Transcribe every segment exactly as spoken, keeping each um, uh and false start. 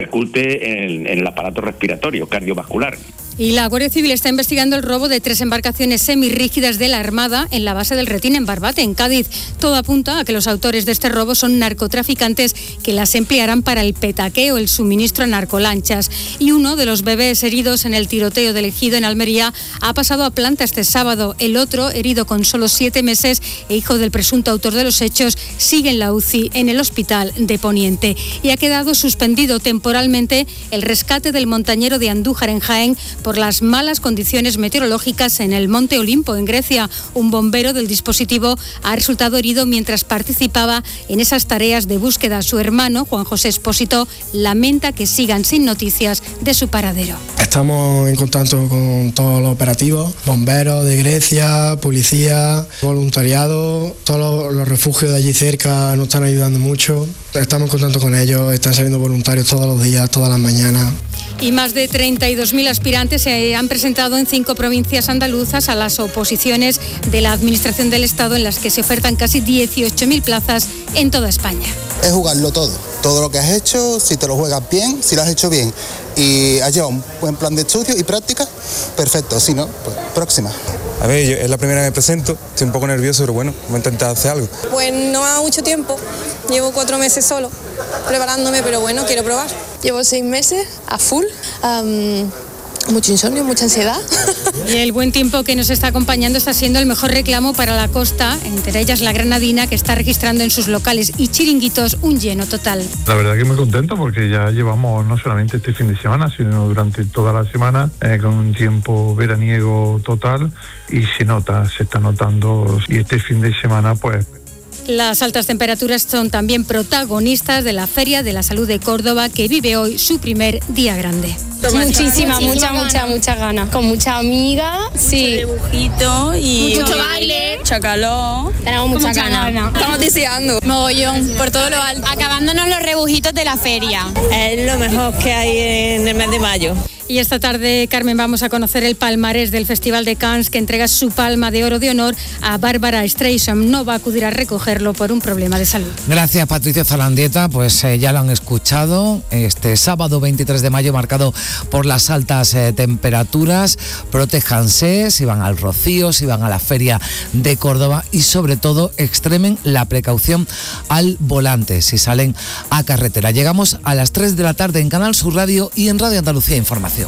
repercute en, en el aparato respiratorio, cardiovascular. Y la Guardia Civil está investigando el robo de tres embarcaciones semirrígidas de la Armada en la base del Retín, en Barbate, en Cádiz. Todo apunta a que los autores de este robo son narcotraficantes que las emplearán para el petaqueo, el suministro a narcolanchas. Y uno de los bebés heridos en el tiroteo del Ejido en Almería ha pasado a planta este sábado. El otro, herido con solo siete meses e hijo del presunto autor de los hechos, sigue en la U C I en el hospital de Poniente. Y ha quedado suspendido temporalmente el rescate del montañero de Andújar, en Jaén, por las malas condiciones meteorológicas en el Monte Olimpo, en Grecia. Un bombero del dispositivo ha resultado herido mientras participaba en esas tareas de búsqueda. Su hermano, Juan José Espósito, lamenta que sigan sin noticias de su paradero. Estamos en contacto con todos los operativos, bomberos de Grecia, policía, voluntariado, todos los, los refugios de allí cerca nos están ayudando mucho. Estamos en contacto con ellos, están saliendo voluntarios todos los días, todas las mañanas. Y más de treinta y dos mil aspirantes se han presentado en cinco provincias andaluzas a las oposiciones de la Administración del Estado, en las que se ofertan casi dieciocho mil plazas en toda España. Es jugarlo todo, todo lo que has hecho, si te lo juegas bien, si lo has hecho bien y has llevado un buen plan de estudio y práctica, perfecto, si no, pues próxima. A ver, yo, es la primera vez que me presento, estoy un poco nervioso, pero bueno, voy a intentar hacer algo. Pues no ha mucho tiempo, llevo cuatro meses solo preparándome, pero bueno, quiero probar. Llevo seis meses a full, um, mucho insomnio, mucha ansiedad. Y el buen tiempo que nos está acompañando está siendo el mejor reclamo para la costa, entre ellas la Granadina, que está registrando en sus locales y chiringuitos un lleno total. La verdad que muy contento porque ya llevamos no solamente este fin de semana, sino durante toda la semana eh, con un tiempo veraniego total y se nota, se está notando, y este fin de semana pues... Las altas temperaturas son también protagonistas de la Feria de la Salud de Córdoba, que vive hoy su primer día grande. Muchísimas, muchas, muchas, muchas ganas. Con muchas amigas, sí. Mucho dibujito y mucho baile, mucha calor. Tenemos muchas ganas. Gana. Estamos deseando. Mogollón, por todo lo alto. Acabándonos los rebujitos de la feria. Es lo mejor que hay en el mes de mayo. Y esta tarde, Carmen, vamos a conocer el palmarés del Festival de Cannes, que entrega su palma de oro de honor a Bárbara Streisand. No va a acudir a recogerlo por un problema de salud. Gracias, Patricia Zalandieta. Pues eh, ya lo han escuchado. Este sábado veintitrés de mayo, marcado por las altas eh, temperaturas. Protéjanse si van al Rocío, si van a la Feria de Córdoba, y sobre todo extremen la precaución al volante si salen a carretera. Llegamos a las tres de la tarde en Canal Sur Radio y en Radio Andalucía Información.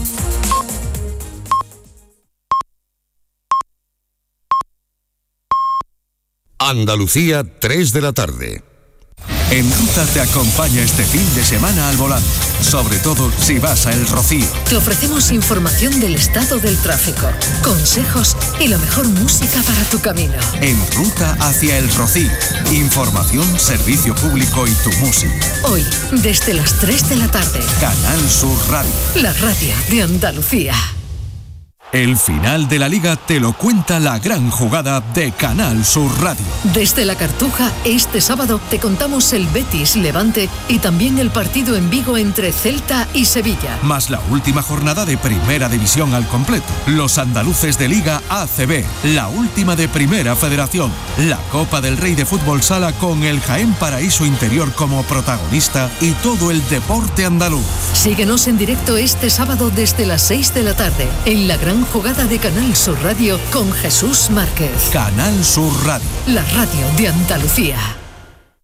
Andalucía, tres de la tarde. En Ruta te acompaña este fin de semana al volante, sobre todo si vas a El Rocío. Te ofrecemos información del estado del tráfico, consejos y la mejor música para tu camino. En Ruta hacia El Rocío, información, servicio público y tu música. Hoy, desde las tres de la tarde. Canal Sur Radio. La radio de Andalucía. El final de la Liga te lo cuenta la gran jugada de Canal Sur Radio. Desde La Cartuja, este sábado te contamos el Betis Levante y también el partido en Vigo entre Celta y Sevilla. Más la última jornada de Primera División al completo. Los andaluces de Liga A C B, la última de Primera Federación. La Copa del Rey de Fútbol Sala con el Jaén Paraíso Interior como protagonista y todo el deporte andaluz. Síguenos en directo este sábado desde las seis de la tarde en la gran jugada de Canal Sur Radio con Jesús Márquez. Canal Sur Radio. La radio de Andalucía.